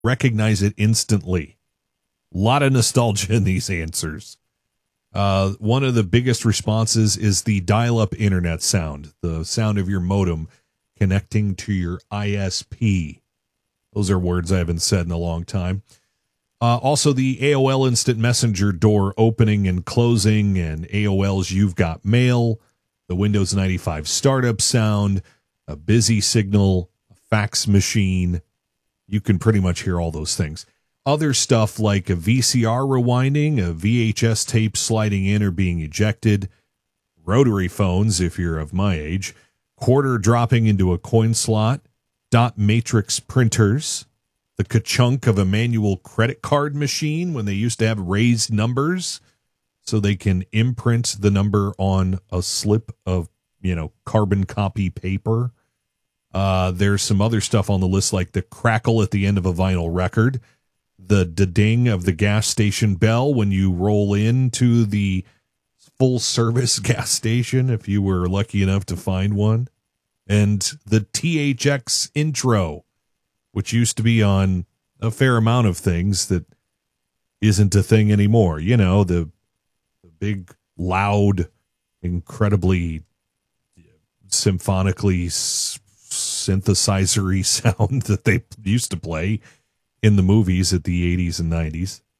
recognize it instantly. A lot of nostalgia in these answers. One of the biggest responses is the dial-up internet sound, the sound of your modem connecting to your ISP. Those are words I haven't said in a long time. Also, the AOL Instant Messenger door opening and closing, and AOL's You've Got Mail, the Windows 95 startup sound, a busy signal, a fax machine. You can pretty much hear all those things. Other stuff like a VCR rewinding, a VHS tape sliding in or being ejected, rotary phones, if you're of my age, quarter dropping into a coin slot, dot matrix printers, the ka-chunk of a manual credit card machine when they used to have raised numbers so they can imprint the number on a slip of, carbon copy paper. There's some other stuff on the list like the crackle at the end of a vinyl record, the ding of the gas station bell when you roll into the full service gas station, if you were lucky enough to find one, and the THX intro, which used to be on a fair amount of things that isn't a thing anymore. The big, loud, incredibly symphonically synthesizer-y sound that they used to play in the movies at the 80s and 90s.